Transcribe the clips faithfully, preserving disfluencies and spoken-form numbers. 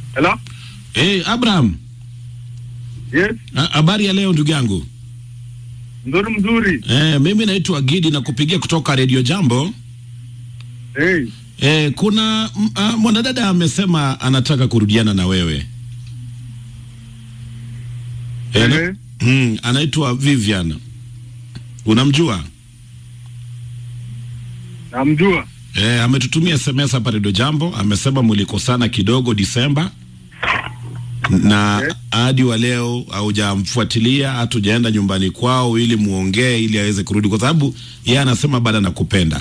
Hello? Hey, Abraham. Yes. Habari ya leo ndugu yangu? Mzuri mzuri. Eh, mimi naitwa Gidi na kupigia kutoka Radio Jambo. Hey. Eh, kuna uh, mwanadada amesema anataka kurudiana na wewe. Eh, Hey. mm, anaitwa Vivian. Unamjua? Namjua. Eh, ametutumia S M S hapa Radio Jambo, amesema mlikosana kidogo Disemba. Na Okay. hadi wa leo haujamfuatilia, hatujaenda nyumbani kwao ili muongee ili aweze kurudi, kwa sababu yeye anasema bado anakupenda.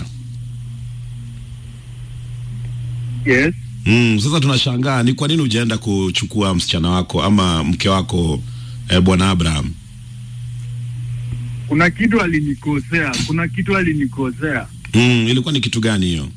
Yes. Mm, sasa tunashangaa ni kwa nini hujaenda kuchukua msichana wako ama mke wako, eh, bwana Abraham? Kuna kitu alinikosea, kuna kitu alinikosea. Mm, ilikuwa ni kitu gani hiyo?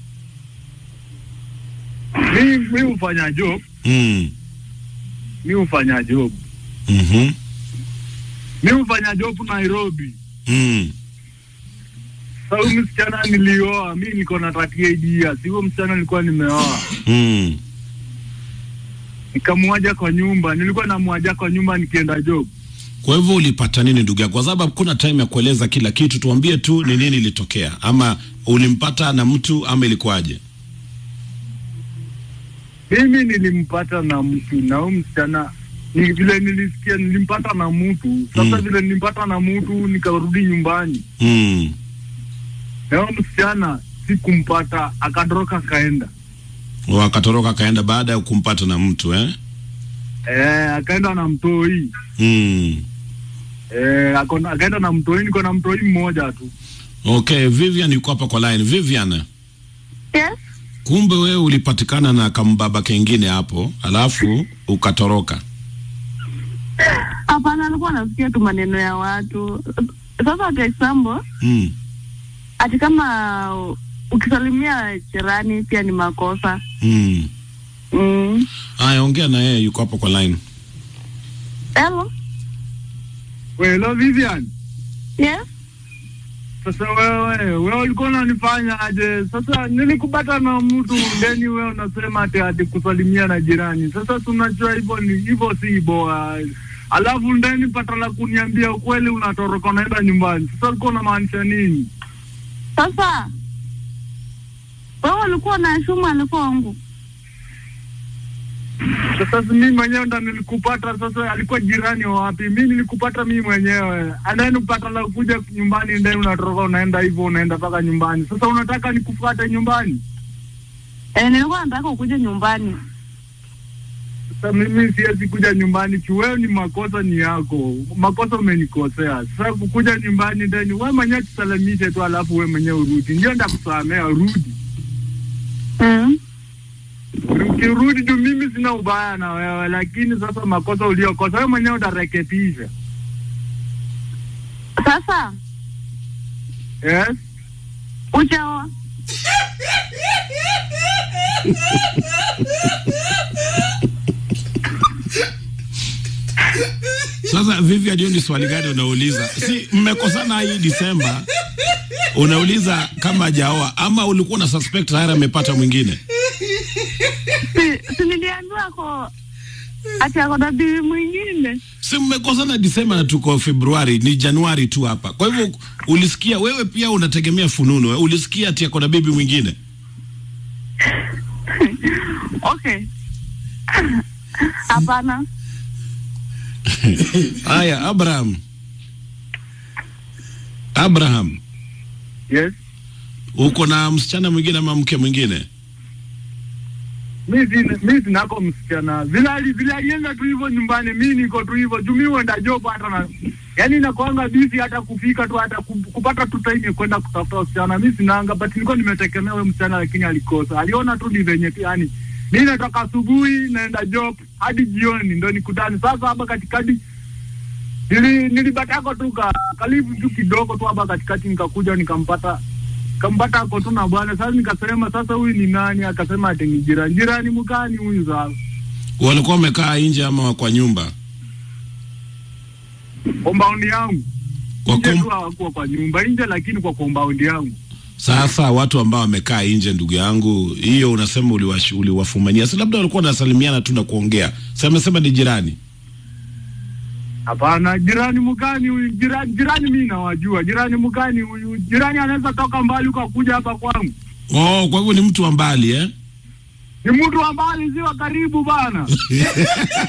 Mimi mimi hufanya job, Mm. mimi hufanya job. Mhm. Mimi hufanya job Nairobi. Mm. Sasa huyu msichana nilioa, mimi niko na thirty-eight years. Huyo msichana nilikuwa nimeoa. Mm. Nikamwaja kwa nyumba, nilikuwa namwaja kwa nyumba nikienda job. Kwa hivyo ulipata nini ndugu yangu? Kwa sababu kuna time ya kueleza kila kitu, tuambie tu ni nini ilitokea, ama ulimpata na mtu ama ilikuwaje? Mimi nilimpata na mtu, na huyo msichana ni vile nilisikia nilimpata na mtu. Sasa Mm. vile nilimpata na mtu nikarudi nyumbani. Mm. Na huyo msichana sikumpata, akadoroka kaenda. Wakatoroka kaenda baada ya kumpata na mtu eh? Eh, akaenda na mtoi. Mm. Eh, akona akaenda na mtoi, niko na mtoi mmoja tu. Okay, Vivian yuko hapa kwa line. Vivian. Yes. Kumbe wewe ulipatikana na kambaba kengine hapo, alafu ukatoroka. Hapana, alikuwa anasikia tu maneno ya watu. Sasa kwa example, Mm. ati kama ukisalimia jirani pia ni makosa. Mm. Mm. Aya, ongea na yeye, yuko hapo kwa line. Hello? Hello Vivian. Yes. Sasa wewe, wewe ulikuwa unanifanya aje? Sasa nilikupata na mtu ndani, wewe unasema ati ati kusalimia na jirani. Sasa tunajua hivyo ni hivyo, si boa. Alafu ndani pata la kuniambia ukweli, unatoroka unaenda nyumbani. Sasa ulikuwa unamaanisha nini? Sasa wewe ulikuwa na shuma alikuwa wangu. Sasa mimi mwenyewe ndo nilikupata. Sasa alikuwa jirani wa wapi? Mimi nilikupata mimi mwenyewe. Anaenda kupata la kuja nyumbani, ndani unatoroka unaenda hivyo, unaenda paka nyumbani. Sasa unataka nikufuate nyumbani? Eh, nilikuwa nataka ukuje nyumbani. Sasa mimi siwezi kuja nyumbani, tu wewe ni makosa ni yako. Makosa umenikosea. Sasa kukuja nyumbani ndani, wewe mwenyewe tusalamishe tu, alafu wewe mwenyewe urudi. Ndio ndakusamea, rudi. Mm. Ukirudi tu mimi sina ubaya na wewe, lakini sasa makosa uliokosa wewe mwenyewe utarekebisha. Sasa Yes. ujaoa. Sasa Vivian, ndio ni swali gani unauliza? Si mmekosana hii Disemba, unauliza kama hajaoa ama ulikuwa na suspect tayari amepata mwingine? Si, si niliambiwa ko ati ako na bibi mwingine. Si mmekosana Disemba na tuko Februari, ni Januari tu hapa. Kwa hivyo ulisikia wewe pia unategemea fununu, wewe ulisikia ati ako na bibi mwingine? Okay. Hapana. Haya, Abraham. Abraham. Yes. Uko na msichana mwingine ama mke mwingine? Mimi mimi nako msichana. Vile vile alienda tu hivyo nyumbani, mimi niko tu hivyo. Jumi uenda job hata na yaani nakuanga busy hata kufika tu hata kupata tu time kwenda kutafuta msichana. Mimi sinaanga, but nilikuwa nimetegemea wewe msichana, lakini alikosa. Aliona tu ni venye tu, yani mimi natoka asubuhi naenda job hadi jioni ndio nikutane. Sasa hapa katikati nili nilibatako tu ka karibu tu kidogo tu hapa katikati, nikakuja nikampata kampata hapo tu na bwana. Sasa nikasema sasa huyu ni nani? Akasema ati ni jirani. Jirani mkani huyu sasa? Walikuwa wamekaa nje ama kwa nyumba? Compound yangu. Kwa Nje kom... tu hawakuwa kwa nyumba nje, lakini kwa compound yangu. Sasa watu ambao wamekaa nje, ndugu yangu, hiyo unasema uliwafumania, si labda walikuwa wanasalimiana tu na kuongea. Sasa amesema ni jirani. Hapana, jirani mgani huyu? Jirani jirani mimi nawajua. Jirani mgani huyu? Jirani anaweza toka mbali ukakuja hapa kwangu. Oh, kwa hivyo ni mtu wa mbali eh? Ni mtu wa mbali, si wa karibu bana.